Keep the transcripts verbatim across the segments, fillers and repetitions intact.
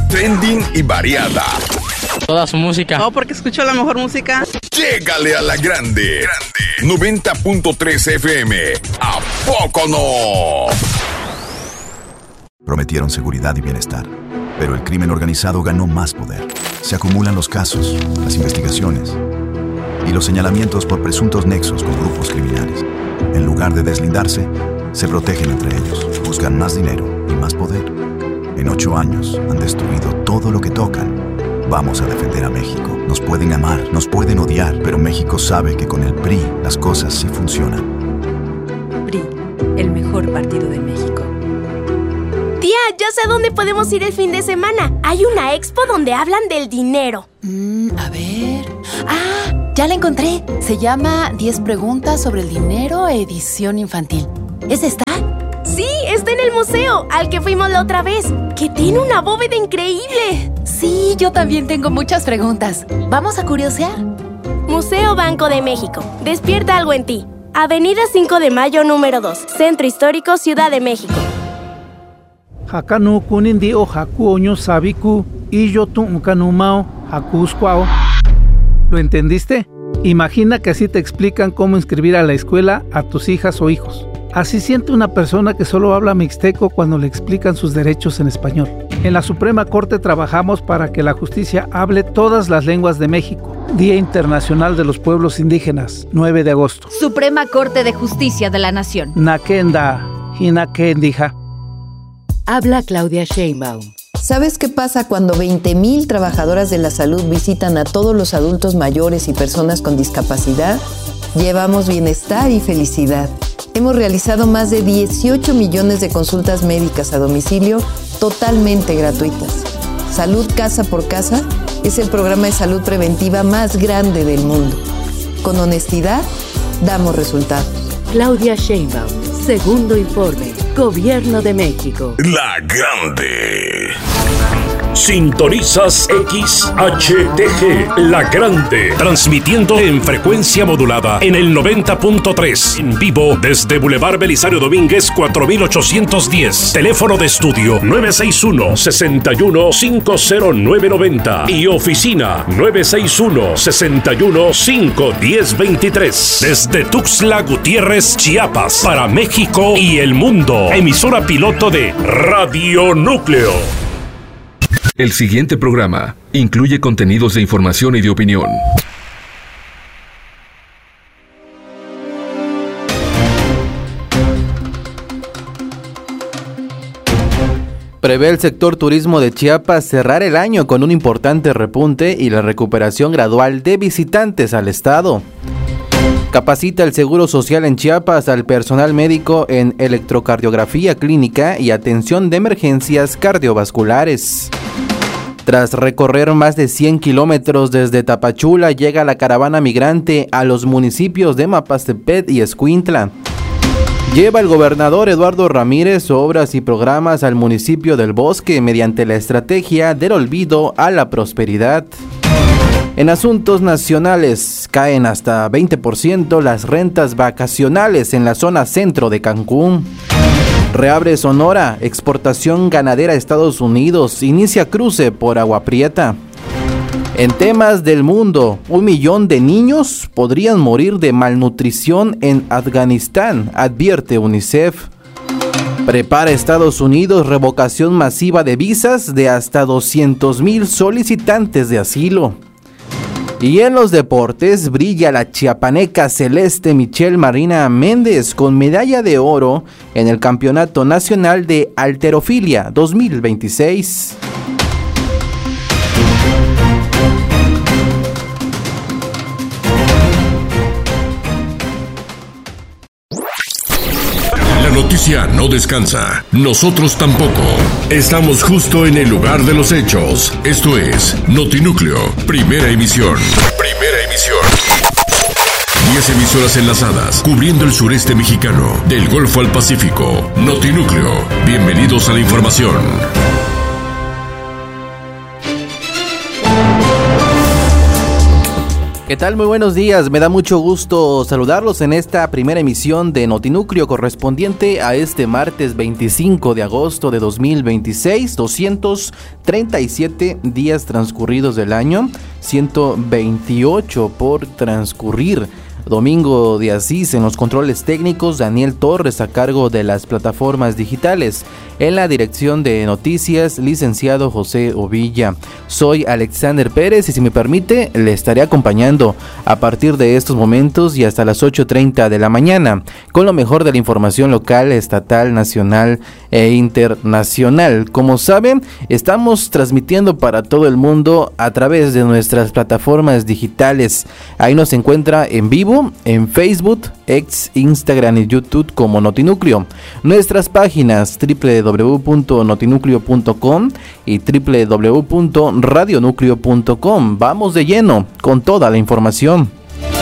trending y variada. Toda su música. No, porque escucho la mejor música. Llégale a la grande. Grande. noventa punto tres F M. ¿A poco no? Prometieron seguridad y bienestar, pero el crimen organizado ganó más poder. Se acumulan los casos, las investigaciones y los señalamientos por presuntos nexos con grupos criminales. En lugar de deslindarse, se protegen entre ellos, buscan más dinero y más poder. En ocho años han destruido todo lo que tocan. Vamos a defender a México. Nos pueden amar, nos pueden odiar, pero México sabe que con el P R I las cosas sí funcionan. P R I, el mejor partido de México. Tía, ya sé a dónde podemos ir el fin de semana. Hay una expo donde hablan del dinero. Mm, a ver... ¡Ah! Ya la encontré. Se llama diez preguntas sobre el dinero, edición infantil. ¿Es esta? Sí, está en el museo, al que fuimos la otra vez, que tiene una bóveda increíble. Sí, yo también tengo muchas preguntas. ¿Vamos a curiosear? Museo Banco de México. Despierta algo en ti. Avenida cinco de Mayo, número dos. Centro Histórico, Ciudad de México. Hakanu kunindi o haku oño sabiku y yo tu ukanumao hakuskwao. ¿Lo entendiste? Imagina que así te explican cómo inscribir a la escuela a tus hijas o hijos. Así siente una persona que solo habla mixteco cuando le explican sus derechos en español. En la Suprema Corte trabajamos para que la justicia hable todas las lenguas de México. Día Internacional de los Pueblos Indígenas, nueve de agosto. Suprema Corte de Justicia de la Nación. Nakenda, hinakendija. Habla Claudia Sheinbaum. ¿Sabes qué pasa cuando veinte mil trabajadoras de la salud visitan a todos los adultos mayores y personas con discapacidad? Llevamos bienestar y felicidad. Hemos realizado más de dieciocho millones de consultas médicas a domicilio totalmente gratuitas. Salud Casa por Casa es el programa de salud preventiva más grande del mundo. Con honestidad, damos resultados. Claudia Sheinbaum, segundo informe, Gobierno de México. La Grande. Sintonizas X H T G, La Grande, transmitiendo en frecuencia modulada en el noventa punto tres, en vivo desde Boulevard Belisario Domínguez cuatro mil ochocientos diez, teléfono de estudio nueve seis uno, seis uno cinco cero nueve nueve cero y oficina nueve seis uno, seis uno cinco uno cero dos tres, desde Tuxtla Gutiérrez, Chiapas, para México y el mundo, emisora piloto de Radio Núcleo. El siguiente programa incluye contenidos de información y de opinión. Prevé el sector turismo de Chiapas cerrar el año con un importante repunte y la recuperación gradual de visitantes al estado. Capacita el Seguro Social en Chiapas al personal médico en electrocardiografía clínica y atención de emergencias cardiovasculares. Tras recorrer más de cien kilómetros desde Tapachula, llega la caravana migrante a los municipios de Mapastepet y Escuintla. Lleva el gobernador Eduardo Ramírez obras y programas al municipio del Bosque mediante la estrategia del olvido a la prosperidad. En asuntos nacionales, caen hasta veinte por ciento las rentas vacacionales en la zona centro de Cancún. Reabre Sonora, exportación ganadera a Estados Unidos, inicia cruce por Agua Prieta. En temas del mundo, un millón de niños podrían morir de malnutrición en Afganistán, advierte UNICEF. Prepara Estados Unidos revocación masiva de visas de hasta doscientos mil solicitantes de asilo. Y en los deportes, brilla la chiapaneca celeste Michelle Marina Méndez con medalla de oro en el Campeonato Nacional de Halterofilia dos mil veintiséis. La noticia no descansa. Nosotros tampoco. Estamos justo en el lugar de los hechos. Esto es Notinúcleo, primera emisión. Primera emisión. Diez emisoras enlazadas, cubriendo el sureste mexicano, del Golfo al Pacífico. Notinúcleo. Bienvenidos a la información. ¿Qué tal? Muy buenos días, me da mucho gusto saludarlos en esta primera emisión de Notinúcleo correspondiente a este martes veinticinco de agosto de dos mil veintiséis, doscientos treinta y siete días transcurridos del año, ciento veintiocho por transcurrir. Domingo de Asís en los controles técnicos, Daniel Torres a cargo de las plataformas digitales. En la dirección de noticias, licenciado José Ovilla. Soy Alexander Pérez y si me permite, le estaré acompañando a partir de estos momentos y hasta las ocho treinta de la mañana con lo mejor de la información local, estatal, nacional e internacional. Como saben, estamos transmitiendo para todo el mundo a través de nuestras plataformas digitales. Ahí nos encuentra en vivo en Facebook, X, Instagram y YouTube como Notinúcleo. Nuestras páginas doble u doble u doble u punto notinúcleo punto com y doble u doble u doble u punto radionúcleo punto com. Vamos de lleno con toda la información.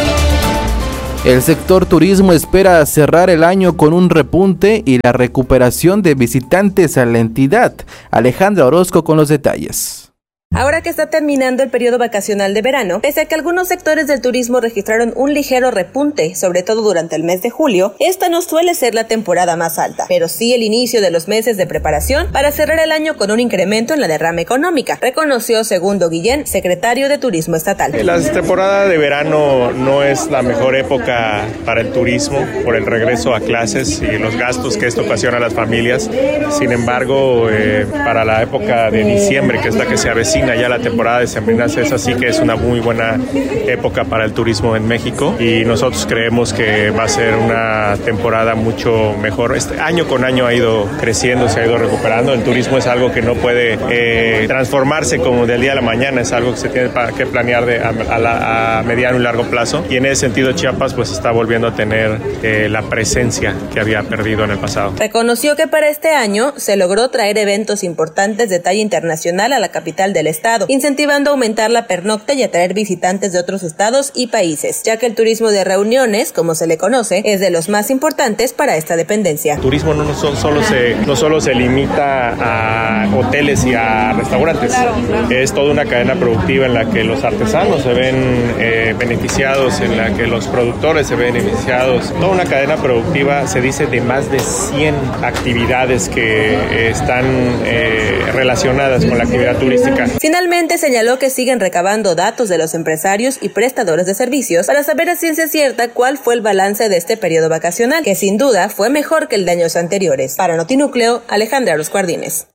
El sector turismo espera cerrar el año con un repunte y la recuperación de visitantes a la entidad. Alejandra Orozco con los detalles. Ahora que está terminando el periodo vacacional de verano, pese a que algunos sectores del turismo registraron un ligero repunte, sobre todo durante el mes de julio, esta no suele ser la temporada más alta, pero sí el inicio de los meses de preparación para cerrar el año con un incremento en la derrama económica, reconoció Segundo Guillén, secretario de Turismo Estatal. La temporada de verano no es la mejor época para el turismo por el regreso a clases y los gastos que esto ocasiona a las familias. Sin embargo, eh, para la época de diciembre, que es la que se avecina, ya la temporada de sembrinas, es así que es una muy buena época para el turismo en México y nosotros creemos que va a ser una temporada mucho mejor. Este año con año ha ido creciendo, se ha ido recuperando. El turismo es algo que no puede eh, transformarse como del día a la mañana, es algo que se tiene que planear de, a, a, la, a mediano y largo plazo, y en ese sentido Chiapas pues está volviendo a tener eh, la presencia que había perdido en el pasado. Reconoció que para este año se logró traer eventos importantes de talla internacional a la capital del estado, incentivando a aumentar la pernocta y atraer visitantes de otros estados y países, ya que el turismo de reuniones, como se le conoce, es de los más importantes para esta dependencia. El turismo no solo se, no solo se limita a hoteles y a restaurantes, es toda una cadena productiva en la que los artesanos se ven eh, beneficiados, en la que los productores se ven beneficiados, toda una cadena productiva, se dice, de más de cien actividades que eh, están eh, relacionadas con la actividad turística. Finalmente señaló que siguen recabando datos de los empresarios y prestadores de servicios para saber a ciencia cierta cuál fue el balance de este periodo vacacional, que sin duda fue mejor que el de años anteriores. Para Notinúcleo, Alejandra Orozco Ardínez.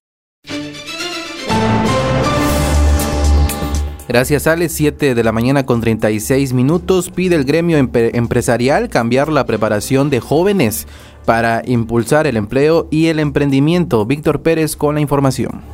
Gracias, Ale. siete de la mañana con treinta y seis minutos. Pide el gremio empre- empresarial cambiar la preparación de jóvenes para impulsar el empleo y el emprendimiento. Víctor Pérez con la información.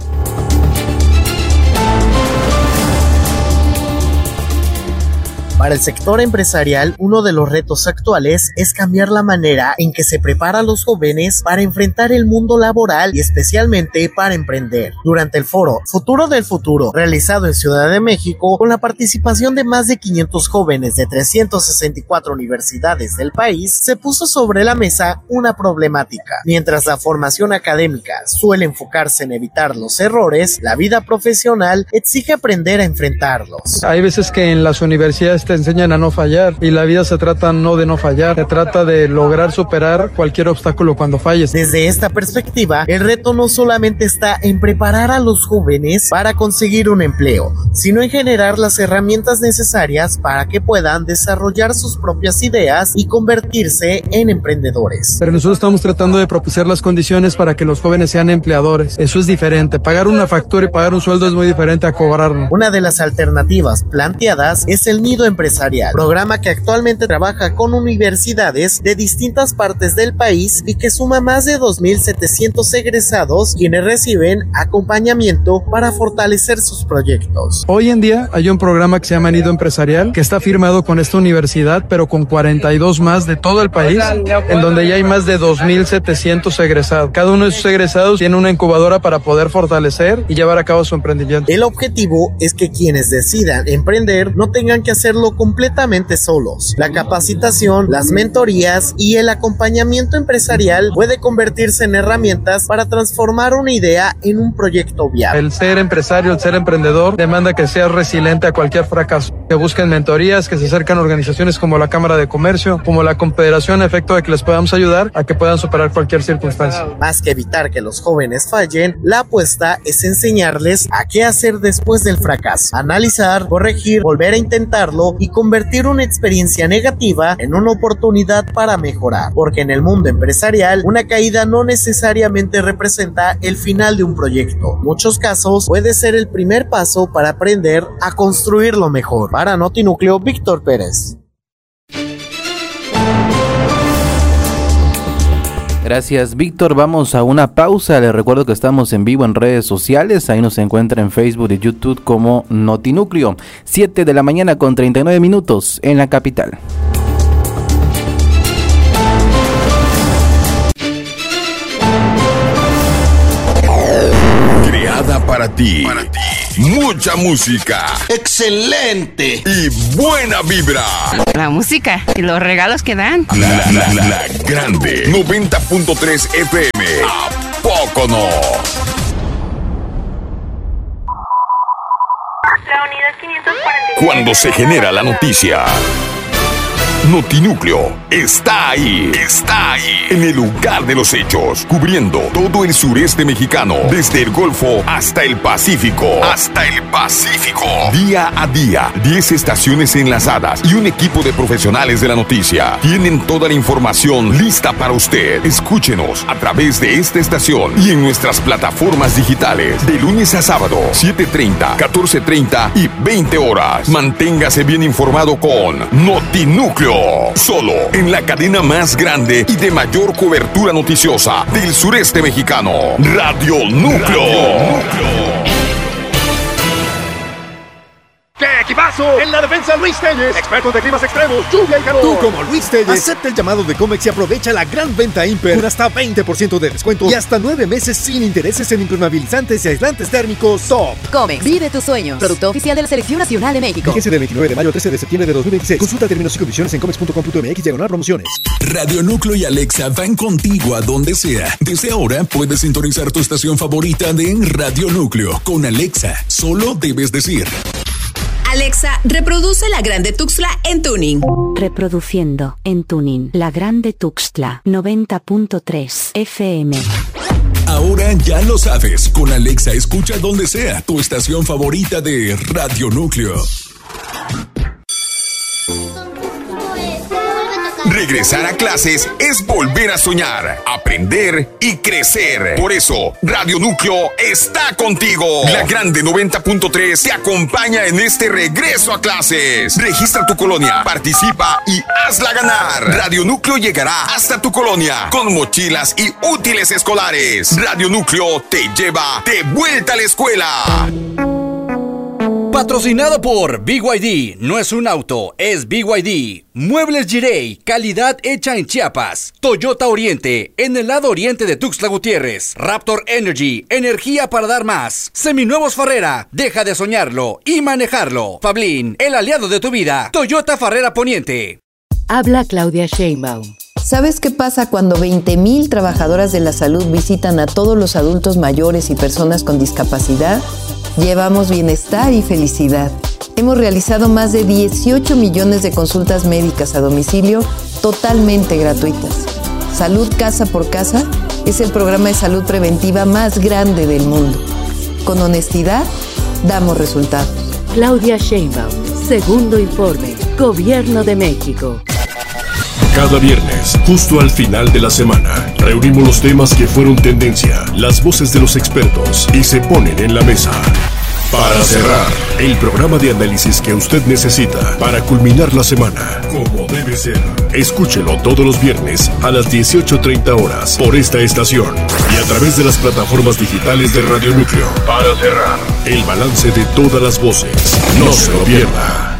Para el sector empresarial, uno de los retos actuales es cambiar la manera en que se prepara a los jóvenes para enfrentar el mundo laboral y especialmente para emprender. Durante el foro Futuro del Futuro, realizado en Ciudad de México, con la participación de más de quinientos jóvenes de trescientas sesenta y cuatro universidades del país, se puso sobre la mesa una problemática. Mientras la formación académica suele enfocarse en evitar los errores, la vida profesional exige aprender a enfrentarlos. Hay veces que en las universidades te enseñan a no fallar y la vida se trata no de no fallar, se trata de lograr superar cualquier obstáculo cuando falles. Desde esta perspectiva, el reto no solamente está en preparar a los jóvenes para conseguir un empleo, sino en generar las herramientas necesarias para que puedan desarrollar sus propias ideas y convertirse en emprendedores. Pero nosotros estamos tratando de propiciar las condiciones para que los jóvenes sean empleadores. Eso es diferente. Pagar una factura y pagar un sueldo es muy diferente a cobrarlo. Una de las alternativas planteadas es el Nido Empresarial, programa que actualmente trabaja con universidades de distintas partes del país y que suma más de dos mil setecientos egresados, quienes reciben acompañamiento para fortalecer sus proyectos. Hoy en día hay un programa que se llama Nido Empresarial, que está firmado con esta universidad, pero con cuarenta y dos más de todo el país, en donde ya hay más de dos mil setecientos egresados. Cada uno de esos egresados tiene una incubadora para poder fortalecer y llevar a cabo su emprendimiento. El objetivo es que quienes decidan emprender no tengan que hacerlo hacerlo completamente solos. La capacitación, las mentorías y el acompañamiento empresarial puede convertirse en herramientas para transformar una idea en un proyecto viable. El ser empresario, el ser emprendedor, demanda que seas resiliente a cualquier fracaso, que busquen mentorías, que se acerquen a organizaciones como la Cámara de Comercio, como la Confederación, a efecto de que les podamos ayudar a que puedan superar cualquier circunstancia. Más que evitar que los jóvenes fallen, la apuesta es enseñarles a qué hacer después del fracaso, analizar, corregir, volver a intentarlo y convertir una experiencia negativa en una oportunidad para mejorar, porque en el mundo empresarial una caída no necesariamente representa el final de un proyecto. En muchos casos puede ser el primer paso para aprender a construirlo mejor. Para Notinúcleo, Víctor Pérez. Gracias, Víctor. Vamos a una pausa. Les recuerdo que estamos en vivo en redes sociales. Ahí nos encuentra en Facebook y YouTube como Notinúcleo. siete de la mañana con treinta y nueve minutos en la capital. Creada para ti. Para ti. Mucha música. ¡Excelente! Y buena vibra. La música y los regalos que dan. La, la, la, la grande. noventa punto tres F M. ¿A poco no? La unidad quinientos cuarenta y siete. Cuando se genera la noticia, Notinúcleo está ahí, está ahí, en el lugar de los hechos, cubriendo todo el sureste mexicano, desde el Golfo hasta el Pacífico, hasta el Pacífico. Día a día, diez estaciones enlazadas y un equipo de profesionales de la noticia tienen toda la información lista para usted. Escúchenos a través de esta estación y en nuestras plataformas digitales, de lunes a sábado, siete treinta, catorce treinta y veinte horas. Manténgase bien informado con Notinúcleo. Solo en la cadena más grande y de mayor cobertura noticiosa del sureste mexicano, Radio Núcleo. Radio Núcleo. ¡Qué equipazo! En la defensa, Luis Telles, expertos de climas extremos, lluvia y calor. Tú, como Luis Telles, acepta el llamado de Comex y aprovecha la gran venta Imper con hasta veinte por ciento de descuento y hasta nueve meses sin intereses en impermeabilizantes y aislantes térmicos Top. Comex, vive tus sueños. Producto oficial de la Selección Nacional de México. Fíjense del veintinueve de mayo al trece de septiembre de dos mil veintiséis. Consulta términos y condiciones en comex punto com punto m x diagonal promociones. Radio Núcleo y Alexa van contigo a donde sea. Desde ahora puedes sintonizar tu estación favorita de Radio Núcleo. Con Alexa, solo debes decir: Alexa, reproduce La Grande Tuxtla en tuning. Reproduciendo en tuning La Grande Tuxtla noventa punto tres F M. Ahora ya lo sabes, con Alexa escucha donde sea tu estación favorita de Radio Núcleo. Regresar a clases es volver a soñar, aprender y crecer. Por eso, Radio Núcleo está contigo. La Grande noventa punto tres te acompaña en este regreso a clases. Registra tu colonia, participa y hazla ganar. Radio Núcleo llegará hasta tu colonia con mochilas y útiles escolares. Radio Núcleo te lleva de vuelta a la escuela. Patrocinado por B Y D. No es un auto, es B Y D. Muebles Girey, calidad hecha en Chiapas. Toyota Oriente, en el lado oriente de Tuxtla Gutiérrez. Raptor Energy, energía para dar más. Seminuevos Farrera, deja de soñarlo y manejarlo. Fablin, el aliado de tu vida. Toyota Farrera Poniente. Habla Claudia Sheinbaum. ¿Sabes qué pasa cuando veinte mil trabajadoras de la salud visitan a todos los adultos mayores y personas con discapacidad? Llevamos bienestar y felicidad. Hemos realizado más de dieciocho millones de consultas médicas a domicilio totalmente gratuitas. Salud Casa por Casa es el programa de salud preventiva más grande del mundo. Con honestidad, damos resultados. Claudia Sheinbaum, segundo informe, Gobierno de México. Cada viernes, justo al final de la semana, reunimos los temas que fueron tendencia, las voces de los expertos y se ponen en la mesa. Para cerrar, el programa de análisis que usted necesita para culminar la semana, como debe ser. Escúchelo todos los viernes a las dieciocho treinta horas por esta estación y a través de las plataformas digitales de Radio Núcleo. Para cerrar, el balance de todas las voces. No se lo pierda.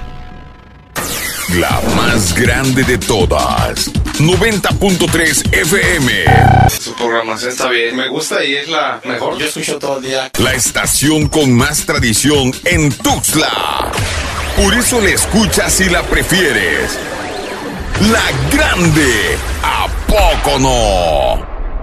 La más grande de todas, noventa punto tres F M. Su programación está bien, me gusta y es la mejor. Yo escucho todo el día. La estación con más tradición en Tuxtla Por eso la escuchas y la prefieres. La Grande, ¿a poco no?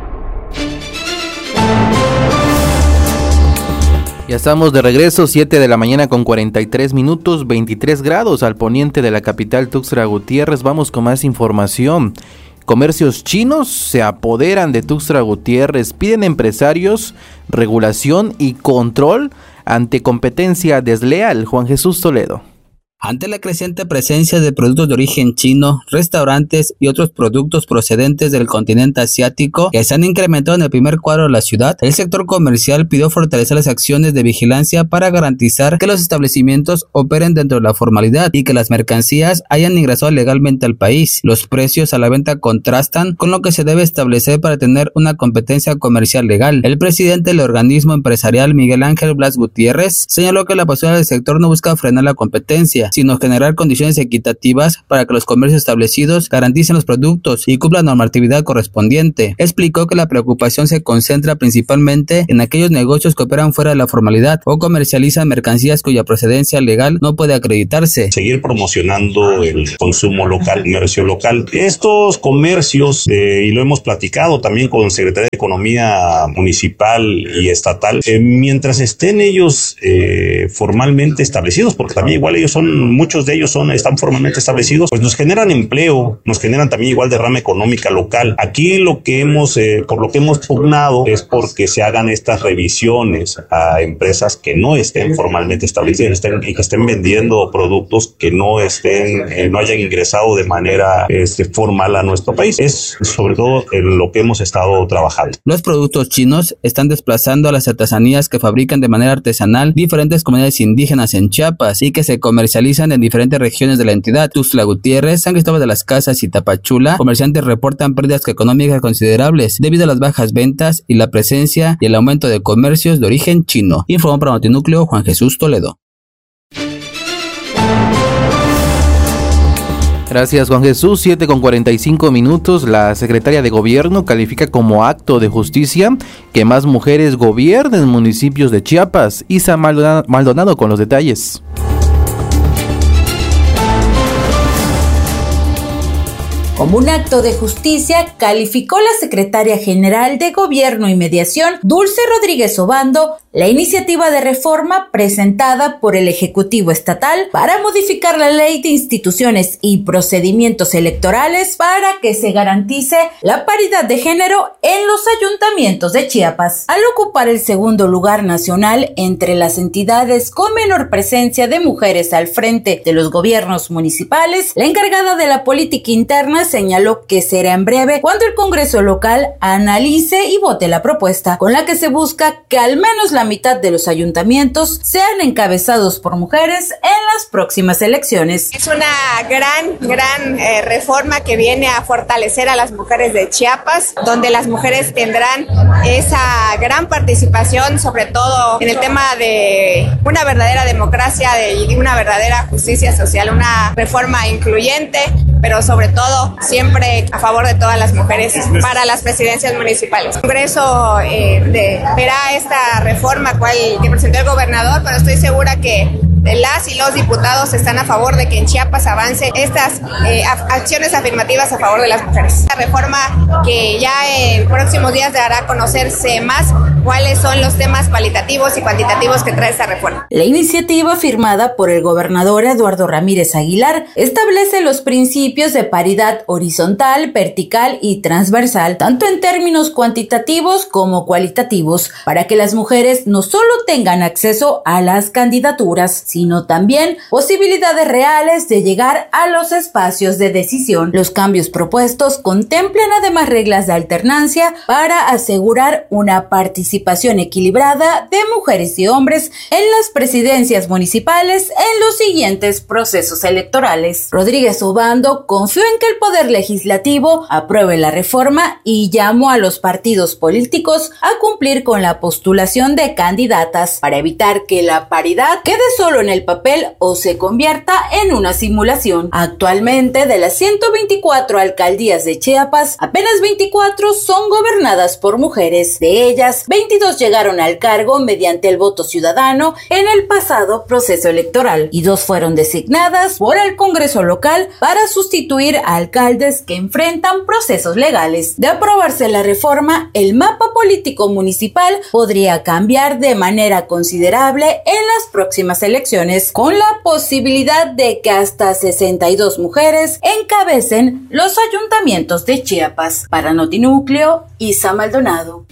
Ya estamos de regreso, siete de la mañana con cuarenta y tres minutos, veintitrés grados al poniente de la capital Tuxtla Gutiérrez. Vamos con más información. Comercios chinos se apoderan de Tuxtla Gutiérrez, piden empresarios regulación y control ante competencia desleal. Juan Jesús Toledo. Ante la creciente presencia de productos de origen chino, restaurantes y otros productos procedentes del continente asiático que se han incrementado en el primer cuadro de la ciudad, el sector comercial pidió fortalecer las acciones de vigilancia para garantizar que los establecimientos operen dentro de la formalidad y que las mercancías hayan ingresado legalmente al país. Los precios a la venta contrastan con lo que se debe establecer para tener una competencia comercial legal. El presidente del organismo empresarial, Miguel Ángel Blas Gutiérrez, señaló que la postura del sector no busca frenar la competencia, sino generar condiciones equitativas para que los comercios establecidos garanticen los productos y cumplan la normatividad correspondiente. Explicó que la preocupación se concentra principalmente en aquellos negocios que operan fuera de la formalidad o comercializan mercancías cuya procedencia legal no puede acreditarse. Seguir promocionando el consumo local, el comercio local. Estos comercios, eh, y lo hemos platicado también con Secretaría de Economía Municipal y Estatal, eh, mientras estén ellos eh, formalmente establecidos, porque también igual ellos son muchos de ellos son están formalmente establecidos, pues nos generan empleo, nos generan también igual derrama económica local. Aquí lo que hemos, eh, por lo que hemos pugnado es porque se hagan estas revisiones a empresas que no estén formalmente establecidas estén, y que estén vendiendo productos que no estén, eh, no hayan ingresado de manera este, formal a nuestro país. Es sobre todo en lo que hemos estado trabajando. Los productos chinos están desplazando a las artesanías que fabrican de manera artesanal diferentes comunidades indígenas en Chiapas y que se comercializan en diferentes regiones de la entidad. Tuxtla Gutiérrez, San Cristóbal de las Casas y Tapachula, comerciantes reportan pérdidas económicas considerables debido a las bajas ventas y la presencia y el aumento de comercios de origen chino. Informó para Notinúcleo Juan Jesús Toledo. Gracias, Juan Jesús. siete con cuarenta y cinco minutos. La secretaria de Gobierno califica como acto de justicia que más mujeres gobiernen municipios de Chiapas. Isa Maldonado, Maldonado con los detalles. Como un acto de justicia, calificó la secretaria general de Gobierno y Mediación, Dulce Rodríguez Obando, la iniciativa de reforma presentada por el Ejecutivo Estatal para modificar la Ley de Instituciones y Procedimientos Electorales para que se garantice la paridad de género en los ayuntamientos de Chiapas. Al ocupar el segundo lugar nacional entre las entidades con menor presencia de mujeres al frente de los gobiernos municipales, la encargada de la política interna señaló que será en breve cuando el Congreso local analice y vote la propuesta, con la que se busca que al menos la mitad de los ayuntamientos sean encabezados por mujeres en las próximas elecciones. Es una gran, gran eh, reforma que viene a fortalecer a las mujeres de Chiapas, donde las mujeres tendrán esa gran participación, sobre todo en el tema de una verdadera democracia y de una verdadera justicia social, una reforma incluyente, pero sobre todo siempre a favor de todas las mujeres para las presidencias municipales. El Congreso eh, de, verá esta reforma cual que presentó el gobernador, pero estoy segura que las y los diputados están a favor de que en Chiapas avance estas eh, acciones afirmativas a favor de las mujeres. La reforma que ya en próximos días dará a conocerse más cuáles son los temas cualitativos y cuantitativos que trae esta reforma. La iniciativa firmada por el gobernador Eduardo Ramírez Aguilar establece los principios de paridad horizontal, vertical y transversal, tanto en términos cuantitativos como cualitativos, para que las mujeres no solo tengan acceso a las candidaturas, sino también posibilidades reales de llegar a los espacios de decisión. Los cambios propuestos contemplan además reglas de alternancia para asegurar una participación equilibrada de mujeres y hombres en las presidencias municipales en los siguientes procesos electorales. Rodríguez Obando confió en que el Poder Legislativo apruebe la reforma y llamó a los partidos políticos a cumplir con la postulación de candidatas para evitar que la paridad quede solo en el papel o se convierta en una simulación. Actualmente, de las ciento veinticuatro alcaldías de Chiapas, apenas veinticuatro son gobernadas por mujeres. De ellas, veintidós llegaron al cargo mediante el voto ciudadano en el pasado proceso electoral y dos fueron designadas por el Congreso local para sustituir a alcaldes que enfrentan procesos legales. De aprobarse la reforma, el mapa político municipal podría cambiar de manera considerable en las próximas elecciones, con la posibilidad de que hasta sesenta y dos mujeres encabecen los ayuntamientos de Chiapas. Para Notinúcleo, Isa Maldonado.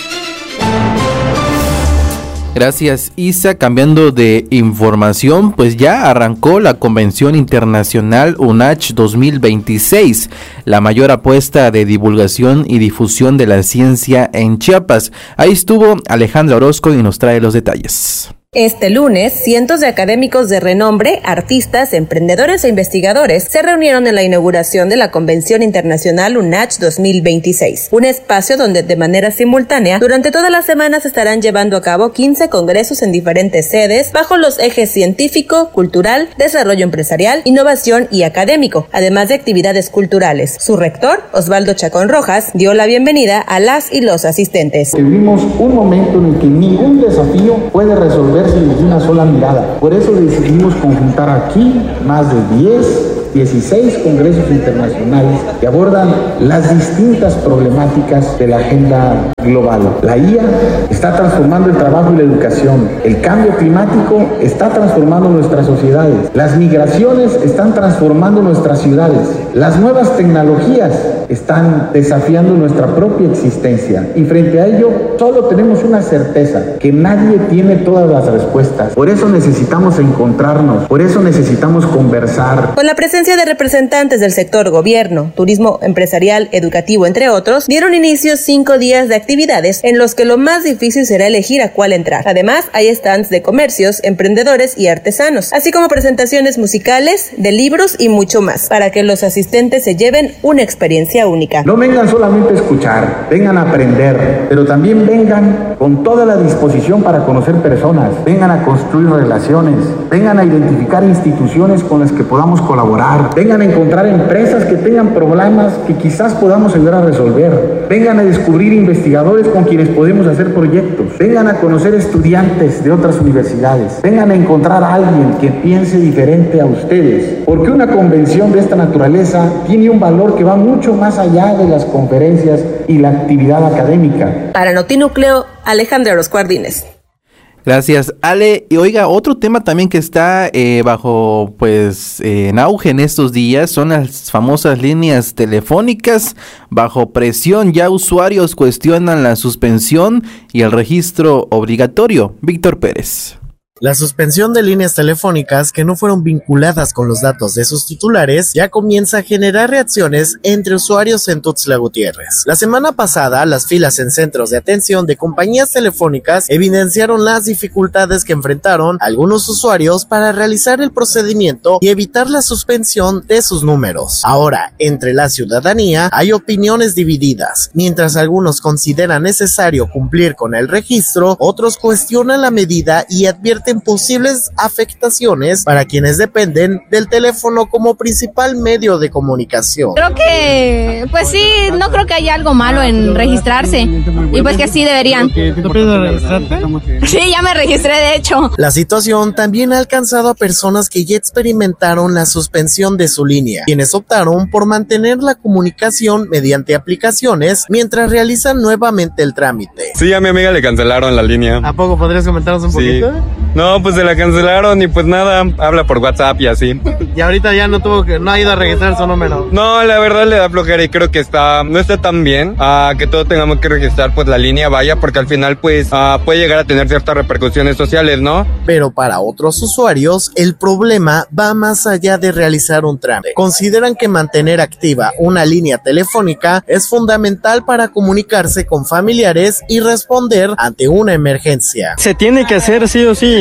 Gracias, Isa. Cambiando de información, pues ya arrancó la Convención Internacional UNACH dos mil veintiséis, la mayor apuesta de divulgación y difusión de la ciencia en Chiapas. Ahí estuvo Alejandra Orozco y nos trae los detalles. Este lunes, cientos de académicos de renombre, artistas, emprendedores e investigadores se reunieron en la inauguración de la Convención Internacional UNACH dos mil veintiséis, un espacio donde de manera simultánea durante todas las semanas estarán llevando a cabo quince congresos en diferentes sedes bajo los ejes científico, cultural, desarrollo empresarial, innovación y académico, además de actividades culturales. Su rector, Osvaldo Chacón Rojas, dio la bienvenida a las y los asistentes. Vivimos un momento en el que ningún desafío puede resolver desde una sola mirada. Por eso decidimos conjuntar aquí más de diez, dieciséis congresos internacionales que abordan las distintas problemáticas de la agenda global. La I A está transformando el trabajo y la educación. El cambio climático está transformando nuestras sociedades. Las migraciones están transformando nuestras ciudades. Las nuevas tecnologías están desafiando nuestra propia existencia. Y frente a ello, solo tenemos una certeza, que nadie tiene todas las respuestas. Por eso necesitamos encontrarnos, por eso necesitamos conversar. Con la presencia de representantes del sector gobierno, turismo empresarial, educativo, entre otros, dieron inicio cinco días de actividades en los que lo más difícil será elegir a cuál entrar. Además, hay stands de comercios, emprendedores y artesanos, así como presentaciones musicales, de libros y mucho más, para que los asistentes se lleven una experiencia única. No vengan solamente a escuchar, vengan a aprender, pero también vengan con toda la disposición para conocer personas, vengan a construir relaciones, vengan a identificar instituciones con las que podamos colaborar, vengan a encontrar empresas que tengan problemas que quizás podamos ayudar a resolver, vengan a descubrir investigadores con quienes podemos hacer proyectos, vengan a conocer estudiantes de otras universidades, vengan a encontrar a alguien que piense diferente a ustedes, porque una convención de esta naturaleza tiene un valor que va mucho más allá de las conferencias y la actividad académica. Para Notinúcleo, Alejandra Orozco Ardínez. Gracias, Ale. Y oiga, otro tema también que está eh, bajo, pues, eh, en auge en estos días son las famosas líneas telefónicas bajo presión. Ya usuarios cuestionan la suspensión y el registro obligatorio. Víctor Pérez. La suspensión de líneas telefónicas que no fueron vinculadas con los datos de sus titulares ya comienza a generar reacciones entre usuarios en Tuxtla Gutiérrez. La semana pasada, las filas en centros de atención de compañías telefónicas evidenciaron las dificultades que enfrentaron algunos usuarios para realizar el procedimiento y evitar la suspensión de sus números. Ahora, entre la ciudadanía hay opiniones divididas. Mientras algunos consideran necesario cumplir con el registro, otros cuestionan la medida y advierten posibles afectaciones para quienes dependen del teléfono como principal medio de comunicación. Creo que, pues sí, no creo que haya algo malo en registrarse y pues que sí deberían. ¿Tú piensas registrarte? Sí, ya me registré de hecho. La situación también ha alcanzado a personas que ya experimentaron la suspensión de su línea, quienes optaron por mantener la comunicación mediante aplicaciones mientras realizan nuevamente el trámite. Sí, a mi amiga le cancelaron la línea. ¿A poco podrías comentarnos un sí. poquito? No, pues se la cancelaron y pues nada, habla por WhatsApp y así. Y ahorita ya no tuvo que, no ha ido a registrar su número. No, la verdad le da flojera y creo que está, no está tan bien uh, que todos tengamos que registrar pues la línea vaya, porque al final pues uh, puede llegar a tener ciertas repercusiones sociales, ¿no? Pero para otros usuarios, el problema va más allá de realizar un trámite. Consideran que mantener activa una línea telefónica es fundamental para comunicarse con familiares y responder ante una emergencia. Se tiene que hacer sí o sí,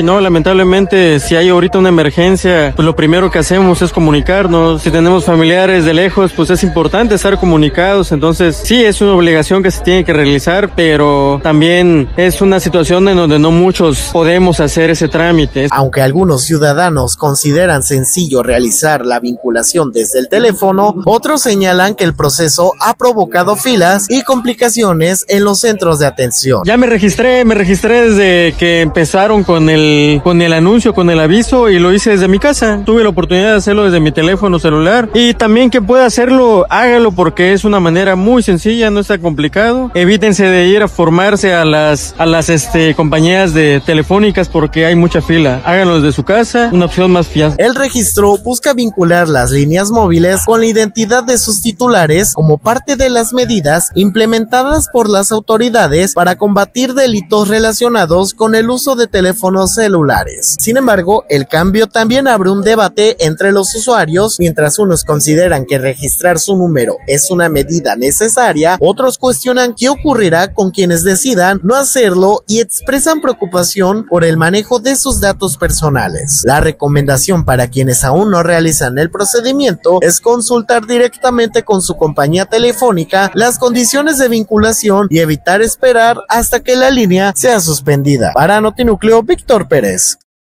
No, lamentablemente, si hay ahorita una emergencia, pues lo primero que hacemos es comunicarnos. Si tenemos familiares de lejos, pues es importante estar comunicados. Entonces, sí, es una obligación que se tiene que realizar, pero también es una situación en donde no muchos podemos hacer ese trámite. Aunque algunos ciudadanos consideran sencillo realizar la vinculación desde el teléfono, otros señalan que el proceso ha provocado filas y complicaciones en los centros de atención. Ya me registré, me registré desde que empezaron con el, con el anuncio, con el aviso, y lo hice desde mi casa. Tuve la oportunidad de hacerlo desde mi teléfono celular, y también que pueda hacerlo, hágalo, porque es una manera muy sencilla, no está complicado. Evítense de ir a formarse a las, a las este, compañías de telefónicas porque hay mucha fila. Háganlo desde su casa, una opción más fiable. El registro busca vincular las líneas móviles con la identidad de sus titulares como parte de las medidas implementadas por las autoridades para combatir delitos relacionados con el uso de teléfonos celulares. Sin embargo, el cambio también abre un debate entre los usuarios. Mientras unos consideran que registrar su número es una medida necesaria, otros cuestionan qué ocurrirá con quienes decidan no hacerlo y expresan preocupación por el manejo de sus datos personales. La recomendación para quienes aún no realizan el procedimiento es consultar directamente con su compañía telefónica las condiciones de vinculación y evitar esperar hasta que la línea sea suspendida. Para Notinúcleo, Víctor Pérez.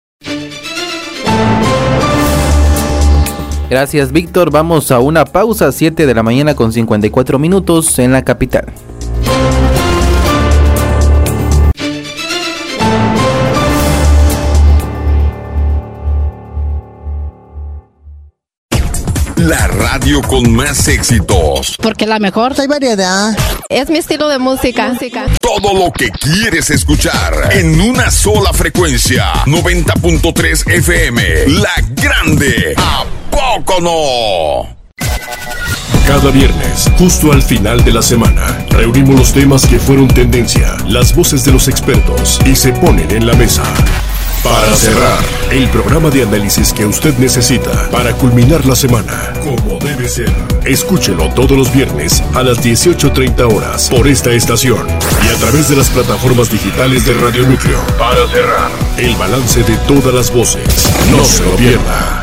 Gracias, Víctor. Vamos a una pausa, siete de la mañana con cincuenta y cuatro minutos en la capital. La radio con más éxitos. Porque la mejor. Hay variedad. Es mi estilo de música. música. Todo lo que quieres escuchar en una sola frecuencia. noventa punto tres F M. La Grande. ¿A poco no? Cada viernes, justo al final de la semana, reunimos los temas que fueron tendencia, las voces de los expertos y se ponen en la mesa. Para cerrar, el programa de análisis que usted necesita para culminar la semana, como debe ser. Escúchelo todos los viernes a las dieciocho treinta horas por esta estación y a través de las plataformas digitales de Radio Núcleo. Para cerrar, el balance de todas las voces. No se lo pierda.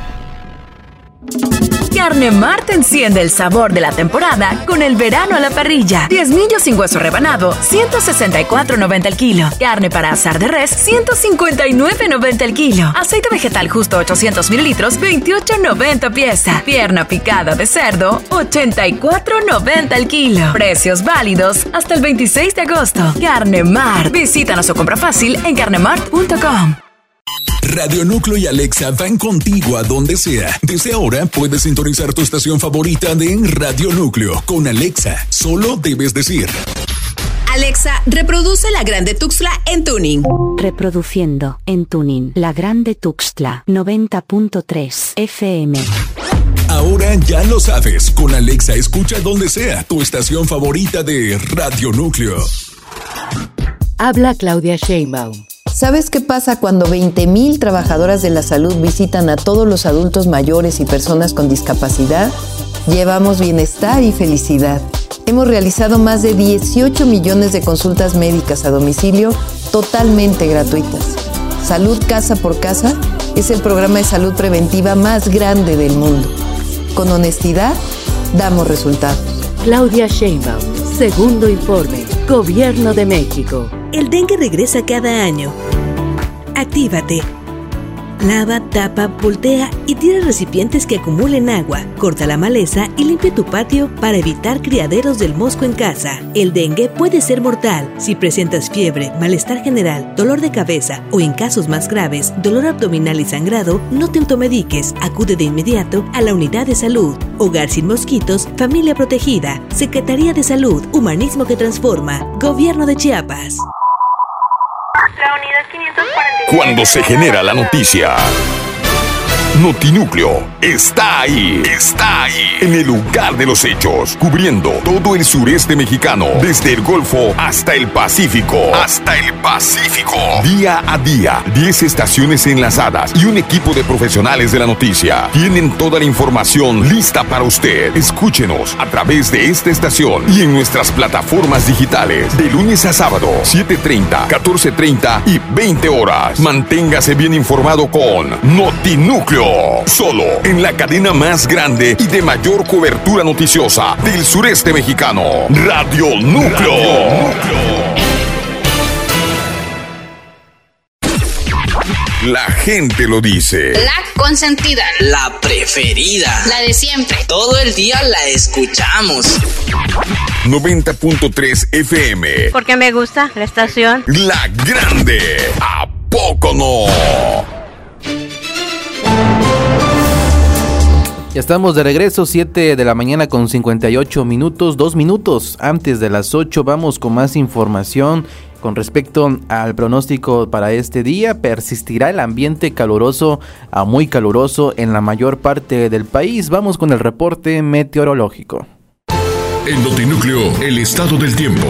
Carne Mart enciende el sabor de la temporada con el verano a la parrilla. diezmillos sin hueso rebanado, ciento sesenta y cuatro noventa el kilo. Carne para asar de res, ciento cincuenta y nueve noventa el kilo. Aceite vegetal justo ochocientos mililitros, veintiocho noventa pieza. Pierna picada de cerdo, ochenta y cuatro noventa el kilo. Precios válidos hasta el veintiséis de agosto. Carne Mart. Visítanos o compra fácil en carnemart punto com. Radio Núcleo y Alexa van contigo a donde sea. Desde ahora puedes sintonizar tu estación favorita de Radio Núcleo. Con Alexa, solo debes decir: Alexa, reproduce La Grande Tuxtla en tuning. Reproduciendo en tuning La Grande Tuxtla noventa punto tres F M. Ahora ya lo sabes. Con Alexa escucha donde sea tu estación favorita de Radio Núcleo. Habla Claudia Sheinbaum. ¿Sabes qué pasa cuando veinte mil trabajadoras de la salud visitan a todos los adultos mayores y personas con discapacidad? Llevamos bienestar y felicidad. Hemos realizado más de dieciocho millones de consultas médicas a domicilio totalmente gratuitas. Salud Casa por Casa es el programa de salud preventiva más grande del mundo. Con honestidad, damos resultados. Claudia Sheinbaum, segundo informe, Gobierno de México. El dengue regresa cada año. Actívate. Lava, tapa, voltea y tira recipientes que acumulen agua. Corta la maleza y limpia tu patio para evitar criaderos del mosco en casa. El dengue puede ser mortal. Si presentas fiebre, malestar general, dolor de cabeza o en casos más graves, dolor abdominal y sangrado, no te automediques. Acude de inmediato a la unidad de salud. Hogar sin mosquitos, familia protegida. Secretaría de Salud, Humanismo que transforma. Gobierno de Chiapas. Cuando se genera la noticia, Notinúcleo está ahí, está ahí, en el lugar de los hechos, cubriendo todo el sureste mexicano, desde el Golfo hasta el Pacífico, hasta el Pacífico. Día a día, diez estaciones enlazadas y un equipo de profesionales de la noticia tienen toda la información lista para usted. Escúchenos a través de esta estación y en nuestras plataformas digitales, de lunes a sábado, siete treinta, catorce treinta y veinte horas. Manténgase bien informado con Notinúcleo, solo en la cadena más grande y de mayor cobertura noticiosa del sureste mexicano, Radio Núcleo. Radio Núcleo. La gente lo dice. La consentida. La preferida. La de siempre. Todo el día la escuchamos. noventa punto tres F M. Porque me gusta la estación. La grande. ¿A poco no? Ya estamos de regreso, siete de la mañana con cincuenta y ocho minutos, dos minutos antes de las ocho. Vamos con más información con respecto al pronóstico para este día. Persistirá el ambiente caluroso a muy caluroso en la mayor parte del país. Vamos con el reporte meteorológico. En Notinúcleo, el estado del tiempo.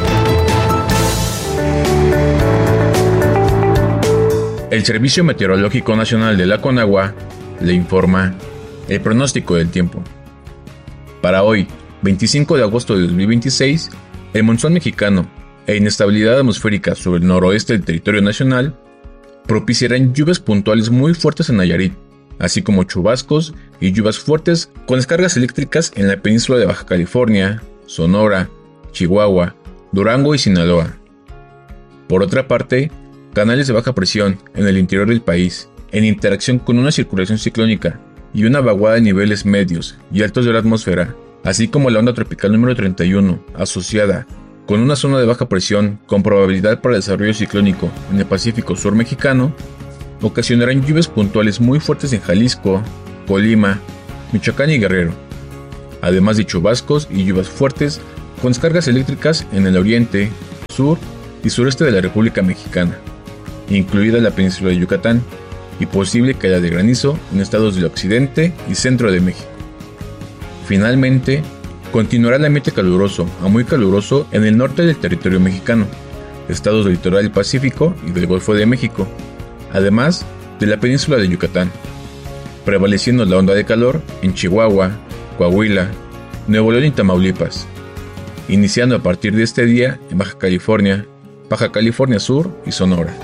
El Servicio Meteorológico Nacional de la Conagua le informa el pronóstico del tiempo. Para hoy, veinticinco de agosto de dos mil veintiséis, el monzón mexicano e inestabilidad atmosférica sobre el noroeste del territorio nacional propiciarán lluvias puntuales muy fuertes en Nayarit, así como chubascos y lluvias fuertes con descargas eléctricas en la península de Baja California, Sonora, Chihuahua, Durango y Sinaloa. Por otra parte, canales de baja presión en el interior del país, en interacción con una circulación ciclónica y una vaguada de niveles medios y altos de la atmósfera, así como la onda tropical número treinta y uno, asociada con una zona de baja presión con probabilidad para desarrollo ciclónico en el Pacífico Sur mexicano, ocasionarán lluvias puntuales muy fuertes en Jalisco, Colima, Michoacán y Guerrero, además de chubascos y lluvias fuertes con descargas eléctricas en el oriente, sur y sureste de la República Mexicana, incluida la península de Yucatán, y posible caída de granizo en estados del occidente y centro de México. Finalmente, continuará el ambiente caluroso a muy caluroso en el norte del territorio mexicano, estados del litoral del Pacífico y del Golfo de México, además de la península de Yucatán, prevaleciendo la onda de calor en Chihuahua, Coahuila, Nuevo León y Tamaulipas, iniciando a partir de este día en Baja California, Baja California Sur y Sonora.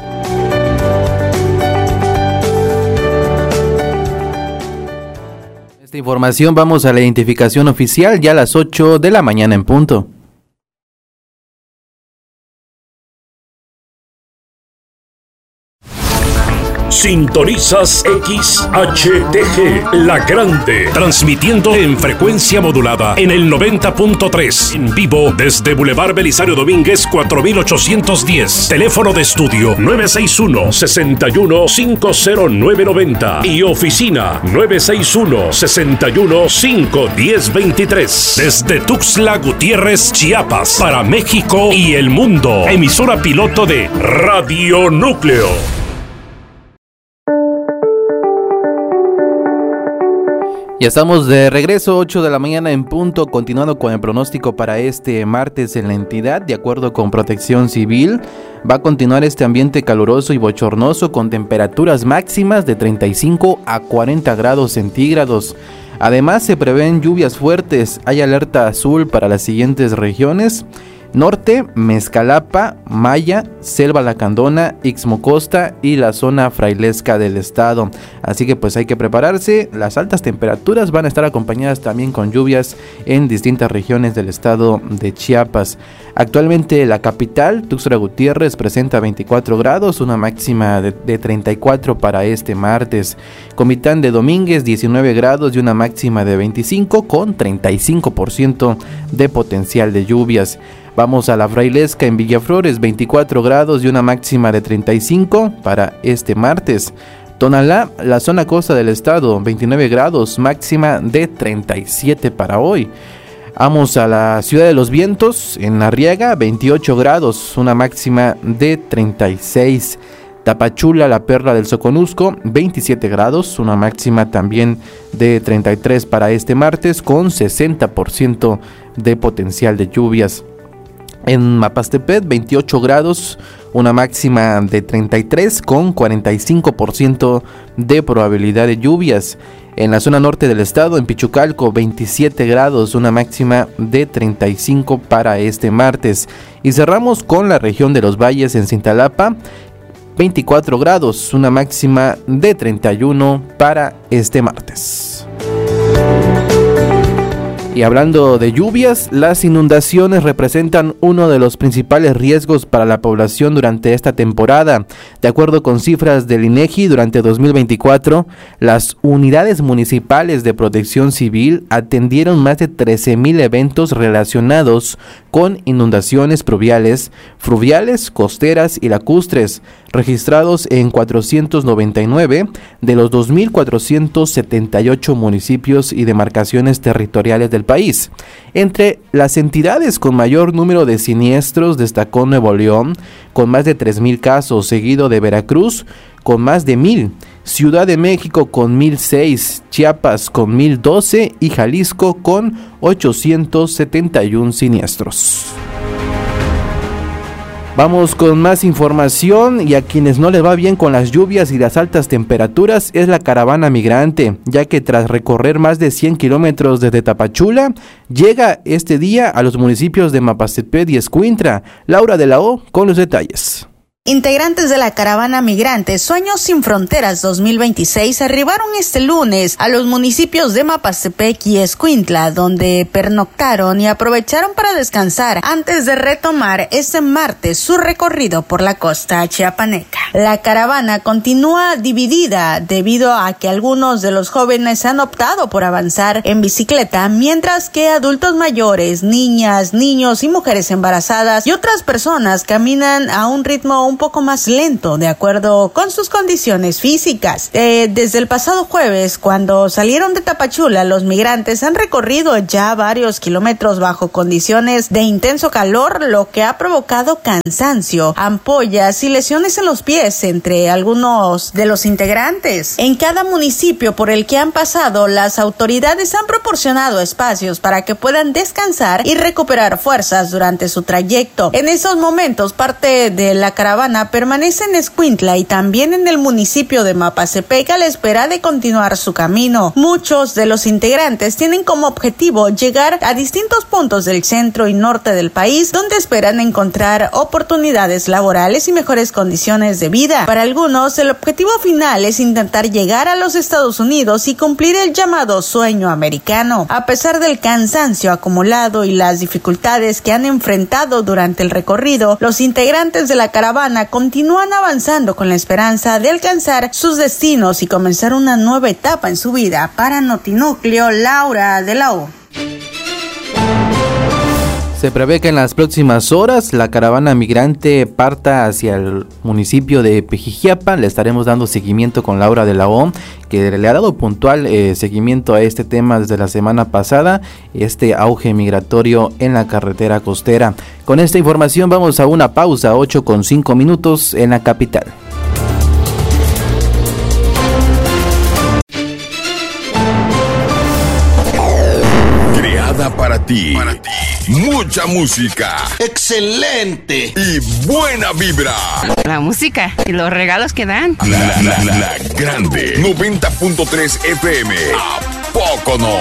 Esta información, vamos a la identificación oficial ya a las ocho de la mañana en punto. Sintonizas X H T G, La Grande, transmitiendo en frecuencia modulada en el noventa punto tres, en vivo desde Boulevard Belisario Domínguez cuatro mil ochocientos diez, teléfono de estudio nueve seis uno, seis uno, cinco cero nueve nueve cero y oficina nueve seis uno, seis uno, cinco uno cero dos tres, desde Tuxtla Gutiérrez, Chiapas, para México y el mundo, emisora piloto de Radio Núcleo. Ya estamos de regreso, ocho de la mañana en punto, continuando con el pronóstico para este martes en la entidad. De acuerdo con Protección Civil, va a continuar este ambiente caluroso y bochornoso con temperaturas máximas de treinta y cinco a cuarenta grados centígrados. Además, se prevén lluvias fuertes. Hay alerta azul para las siguientes regiones: norte, Mezcalapa, Maya, Selva Lacandona, Ixmocosta y la zona frailesca del estado. Así que pues hay que prepararse. Las altas temperaturas van a estar acompañadas también con lluvias en distintas regiones del estado de Chiapas. Actualmente la capital, Tuxtla Gutiérrez, presenta veinticuatro grados, una máxima de, de treinta y cuatro para este martes. Comitán de Domínguez, diecinueve grados y una máxima de veinticinco con treinta y cinco por ciento de potencial de lluvias. Vamos a la Frailesca en Villaflores, veinticuatro grados y una máxima de treinta y cinco para este martes. Tonalá, la zona costa del estado, veintinueve grados, máxima de treinta y siete para hoy. Vamos a la Ciudad de los Vientos, en Arriaga, veintiocho grados, una máxima de treinta y seis. Tapachula, la perla del Soconusco, veintisiete grados, una máxima también de treinta y tres para este martes, con sesenta por ciento de potencial de lluvias. En Mapastepet, veintiocho grados, una máxima de treinta y tres con cuarenta y cinco por ciento de probabilidad de lluvias. En la zona norte del estado, en Pichucalco, veintisiete grados, una máxima de treinta y cinco para este martes. Y cerramos con la región de los valles en Cintalapa, veinticuatro grados, una máxima de treinta y uno para este martes. Y hablando de lluvias, las inundaciones representan uno de los principales riesgos para la población durante esta temporada. De acuerdo con cifras del INEGI, durante dos mil veinticuatro, las unidades municipales de protección civil atendieron más de trece mil eventos relacionados con inundaciones pluviales, fluviales, costeras y lacustres, registrados en cuatrocientos noventa y nueve de los dos mil cuatrocientos setenta y ocho municipios y demarcaciones territoriales del país. Entre las entidades con mayor número de siniestros destacó Nuevo León, con más de tres mil casos, seguido de Veracruz, con más de mil, Ciudad de México con mil seis, Chiapas con mil doce y Jalisco con ochocientos setenta y uno siniestros. Vamos con más información, y a quienes no les va bien con las lluvias y las altas temperaturas es la caravana migrante, ya que tras recorrer más de cien kilómetros desde Tapachula, llega este día a los municipios de Mapastepet y Escuintla. Laura de la O con los detalles. Integrantes de la caravana migrante Sueños Sin Fronteras dos mil veintiséis arribaron este lunes a los municipios de Mapastepec y Escuintla, donde pernoctaron y aprovecharon para descansar antes de retomar este martes su recorrido por la costa chiapaneca. La caravana continúa dividida debido a que algunos de los jóvenes han optado por avanzar en bicicleta, mientras que adultos mayores, niñas, niños y mujeres embarazadas y otras personas caminan a un ritmo un poco más lento, de acuerdo con sus condiciones físicas. Eh, desde el pasado jueves, cuando salieron de Tapachula, los migrantes han recorrido ya varios kilómetros bajo condiciones de intenso calor, lo que ha provocado cansancio, ampollas y lesiones en los pies entre algunos de los integrantes. En cada municipio por el que han pasado, las autoridades han proporcionado espacios para que puedan descansar y recuperar fuerzas durante su trayecto. En esos momentos, parte de la caravana permanece en Escuintla y también en el municipio de Mapastepec a la espera de continuar su camino. Muchos de los integrantes tienen como objetivo llegar a distintos puntos del centro y norte del país, donde esperan encontrar oportunidades laborales y mejores condiciones de vida. Para algunos, el objetivo final es intentar llegar a los Estados Unidos y cumplir el llamado sueño americano. A pesar del cansancio acumulado y las dificultades que han enfrentado durante el recorrido, los integrantes de la caravana continúan avanzando con la esperanza de alcanzar sus destinos y comenzar una nueva etapa en su vida. Para Notinúcleo, Laura de la O. Se prevé que en las próximas horas la caravana migrante parta hacia el municipio de Pejijiapan. Le estaremos dando seguimiento con Laura de la O, que le ha dado puntual eh, seguimiento a este tema desde la semana pasada, este auge migratorio en la carretera costera. Con esta información vamos a una pausa, ocho con cinco minutos en la capital. Creada para ti. Para ti. Mucha música. ¡Excelente! Y buena vibra. La música y los regalos que dan. La, la, la, la grande. noventa punto tres F M. ¿A poco no?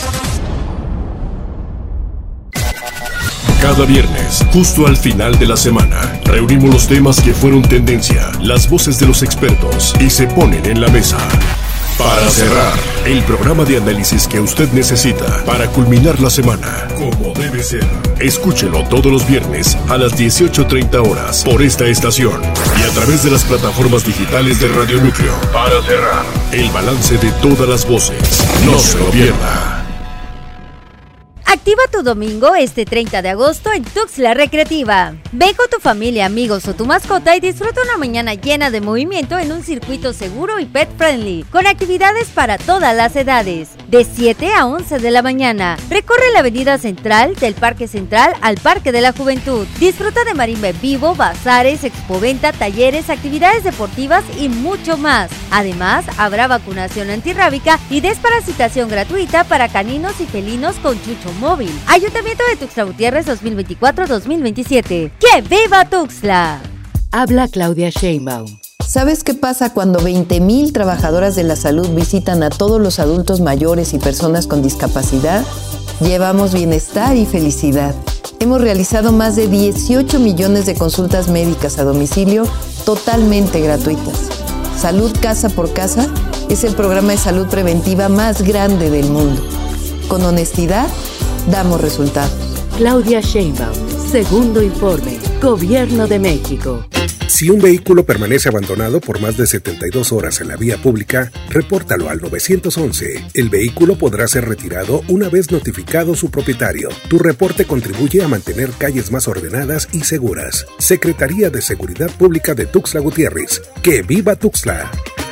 Cada viernes, justo al final de la semana, reunimos los temas que fueron tendencia, las voces de los expertos y se ponen en la mesa. Para cerrar, el programa de análisis que usted necesita para culminar la semana, como debe ser. Escúchelo todos los viernes a las dieciocho treinta horas por esta estación y a través de las plataformas digitales de Radio Núcleo. Para cerrar, el balance de todas las voces. No se lo pierda. Activa tu domingo este treinta de agosto en Tuxtla Recreativa. Ven con tu familia, amigos o tu mascota y disfruta una mañana llena de movimiento en un circuito seguro y pet friendly, con actividades para todas las edades. de siete a once de la mañana. Recorre la avenida central del Parque Central al Parque de la Juventud. Disfruta de marimba en vivo, bazares, expoventa, talleres, actividades deportivas y mucho más. Además, habrá vacunación antirrábica y desparasitación gratuita para caninos y felinos con chucho móvil. Ayuntamiento de Tuxtla Gutiérrez dos mil veinticuatro dos mil veintisiete. ¡Que viva Tuxtla! Habla Claudia Sheinbaum. ¿Sabes qué pasa cuando veinte mil trabajadoras de la salud visitan a todos los adultos mayores y personas con discapacidad? Llevamos bienestar y felicidad. Hemos realizado más de dieciocho millones de consultas médicas a domicilio totalmente gratuitas. Salud Casa por Casa es el programa de salud preventiva más grande del mundo. Con honestidad, damos resultados. Claudia Sheinbaum, segundo informe, Gobierno de México. Si un vehículo permanece abandonado por más de setenta y dos horas en la vía pública, repórtalo al nueve once. El vehículo podrá ser retirado una vez notificado su propietario. Tu reporte contribuye a mantener calles más ordenadas y seguras. Secretaría de Seguridad Pública de Tuxtla Gutiérrez. ¡Que viva Tuxtla!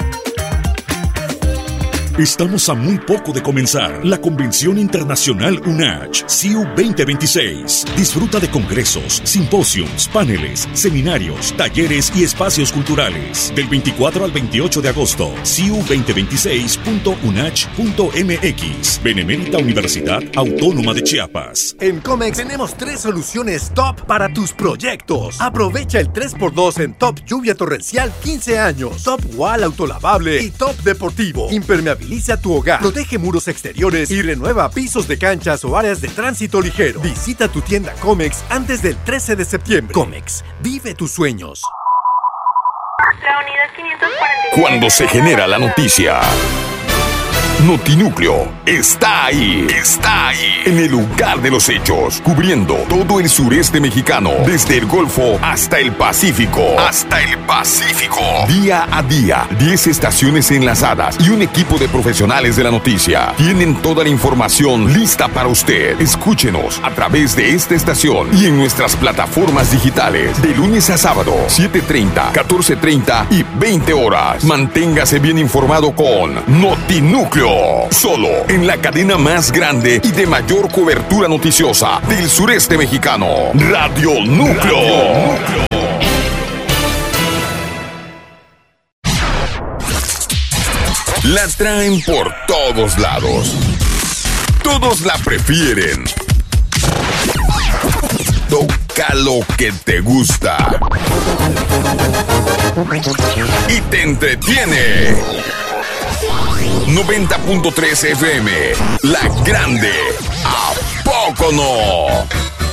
Estamos a muy poco de comenzar la Convención Internacional UNACH C I U veinte veintiséis. Disfruta de congresos, simposios, paneles, seminarios, talleres y espacios culturales. Del veinticuatro al veintiocho de agosto, C I U veinte veintiséis punto unach punto m x. Benemérita Universidad Autónoma de Chiapas. En Comex tenemos tres soluciones top para tus proyectos. Aprovecha el tres por dos en Top Lluvia Torrencial quince años, Top Wall Autolavable y Top Deportivo. Impermeabilidad. Impermeabiliza tu hogar, protege muros exteriores y renueva pisos de canchas o áreas de tránsito ligero. Visita tu tienda Comex antes del trece de septiembre. Comex, vive tus sueños. La unidad quinientos cuarenta y siete. Cuando se genera la noticia, Notinúcleo está ahí, está ahí, en el lugar de los hechos, cubriendo todo el sureste mexicano, desde el Golfo hasta el Pacífico, hasta el Pacífico. Día a día, diez estaciones enlazadas y un equipo de profesionales de la noticia tienen toda la información lista para usted. Escúchenos a través de esta estación y en nuestras plataformas digitales, de lunes a sábado, siete treinta, catorce treinta y veinte horas. Manténgase bien informado con Notinúcleo. Solo en la cadena más grande y de mayor cobertura noticiosa del sureste mexicano, Radio Núcleo. Radio Núcleo. La traen por todos lados. Todos la prefieren. Toca lo que te gusta y te entretiene. noventa punto tres F M, La Grande. ¿A poco no?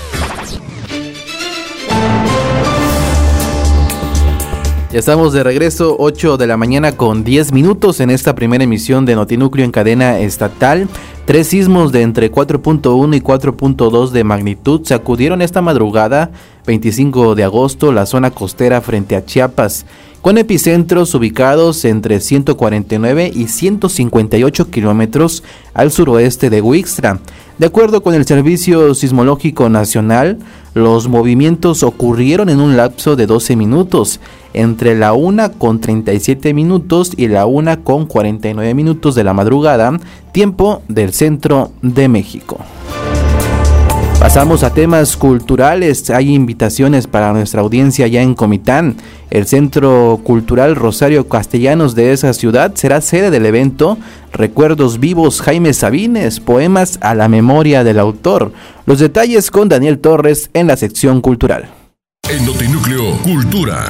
Ya estamos de regreso, ocho de la mañana con diez minutos en esta primera emisión de Notinúcleo en cadena estatal. Tres sismos de entre cuatro punto uno y cuatro punto dos de magnitud sacudieron esta madrugada, veinticinco de agosto, la zona costera frente a Chiapas, con epicentros ubicados entre ciento cuarenta y nueve y ciento cincuenta y ocho kilómetros al suroeste de Huixtra. De acuerdo con el Servicio Sismológico Nacional, los movimientos ocurrieron en un lapso de doce minutos, entre la una con treinta y siete minutos y la una con cuarenta y nueve minutos de la madrugada, tiempo del centro de México. Pasamos a temas culturales. Hay invitaciones para nuestra audiencia ya en Comitán. El Centro Cultural Rosario Castellanos de esa ciudad será sede del evento Recuerdos Vivos Jaime Sabines, poemas a la memoria del autor. Los detalles con Daniel Torres en la sección cultural. En Notinúcleo Cultura.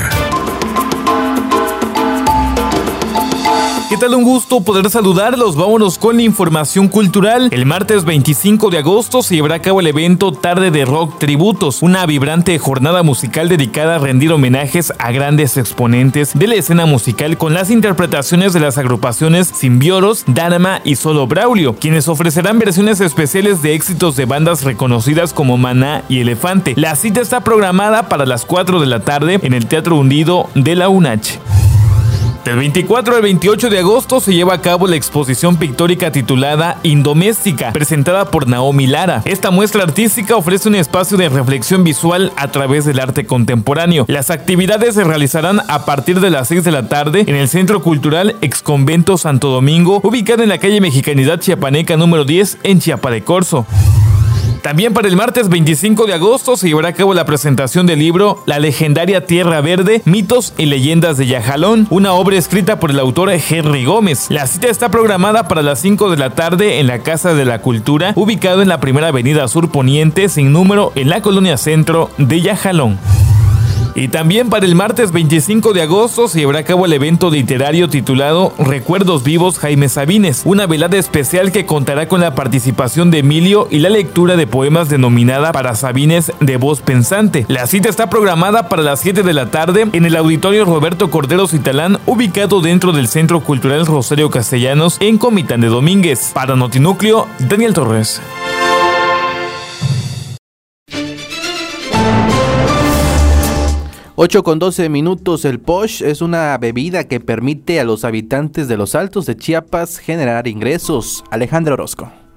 ¿Qué tal? Un gusto poder saludarlos. Vámonos con la información cultural. El martes veinticinco de agosto se llevará a cabo el evento Tarde de Rock Tributos, una vibrante jornada musical dedicada a rendir homenajes a grandes exponentes de la escena musical con las interpretaciones de las agrupaciones Simbioros, Dharma y Solo Braulio, quienes ofrecerán versiones especiales de éxitos de bandas reconocidas como Maná y Elefante. La cita está programada para las cuatro de la tarde en el Teatro Hundido de la UNACH. Del veinticuatro al veintiocho de agosto se lleva a cabo la exposición pictórica titulada Indoméstica, presentada por Naomi Lara. Esta muestra artística ofrece un espacio de reflexión visual a través del arte contemporáneo. Las actividades se realizarán a partir de las seis de la tarde en el Centro Cultural Exconvento Santo Domingo, ubicado en la calle Mexicanidad Chiapaneca número diez en Chiapa de Corzo. También para el martes veinticinco de agosto se llevará a cabo la presentación del libro La legendaria Tierra Verde, mitos y leyendas de Yajalón, una obra escrita por el autor Henry Gómez. La cita está programada para las cinco de la tarde en la Casa de la Cultura, ubicado en la primera avenida Sur Poniente, sin número, en la colonia centro de Yajalón. Y también para el martes veinticinco de agosto se llevará a cabo el evento literario titulado Recuerdos Vivos Jaime Sabines, una velada especial que contará con la participación de Emilio y la lectura de poemas denominada Para Sabines de Voz Pensante. La cita está programada para las siete de la tarde en el Auditorio Roberto Cordero Citalán, ubicado dentro del Centro Cultural Rosario Castellanos en Comitán de Domínguez. Para Notinúcleo, Daniel Torres. ocho con doce minutos. El Posh es una bebida que permite a los habitantes de los Altos de Chiapas generar ingresos. Alejandro Orozco.